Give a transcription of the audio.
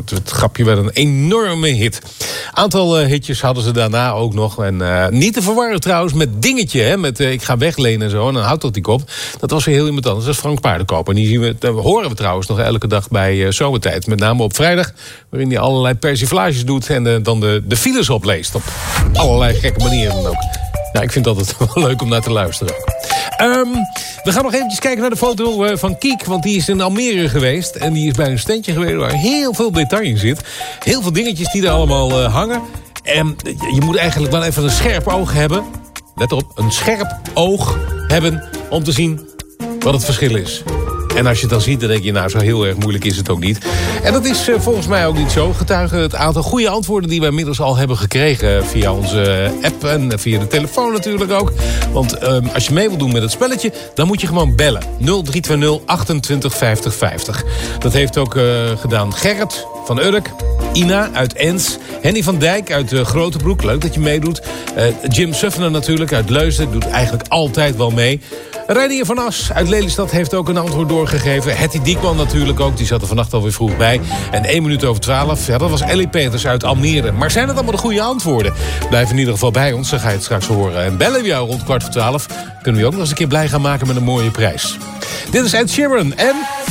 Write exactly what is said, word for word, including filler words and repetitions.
het, het grapje werd een enorme hit. Aantal uh, hitjes hadden ze daarna ook nog. En uh, niet te verwarren trouwens met Dingetje, hè, met uh, Ik ga weglenen en zo. En dan houdt dat die kop. Dat was weer heel iemand anders. Dat is Frank Paardenkoper. En die zien we, dat horen we trouwens nog elke dag bij uh, Zomertijd. Met name op vrijdag, waarin hij allerlei persiflages doet en uh, dan de, de files opleest. Op allerlei gekke manieren ook. Nou, ik vind dat het wel leuk om naar te luisteren ook. Um, we gaan nog eventjes kijken naar de foto uh, van Kiek. Want die is in Almere geweest. En die is bij een standje geweest waar heel veel detail in zit. Heel veel dingetjes die er allemaal uh, hangen. En je moet eigenlijk wel even een scherp oog hebben. Let op, een scherp oog hebben om te zien wat het verschil is. En als je het dan ziet, dan denk je, nou, zo heel erg moeilijk is het ook niet. En dat is uh, volgens mij ook niet zo. Getuigen het aantal goede antwoorden die wij inmiddels al hebben gekregen via onze app en via de telefoon natuurlijk ook. Want uh, als je mee wilt doen met het spelletje, dan moet je gewoon bellen. nul drie twee nul achtentwintig vijftig vijftig. Dat heeft ook uh, gedaan Gerrit van Urk, Ina uit Ens, Henny van Dijk uit uh, Grotebroek. Leuk dat je meedoet. Uh, Jim Suffner natuurlijk uit Leusden. Doet eigenlijk altijd wel mee. Reinier van As uit Lelystad heeft ook een antwoord doorgegeven. Hetty Diekman natuurlijk ook, die zat er vannacht alweer vroeg bij. En één minuut over twaalf, ja, dat was Ellie Peters uit Almere. Maar zijn het allemaal de goede antwoorden? Blijf in ieder geval bij ons, dan ga je het straks horen. En bellen we jou rond kwart voor twaalf, kunnen we je ook nog eens een keer blij gaan maken met een mooie prijs. Dit is Ed Sheeran en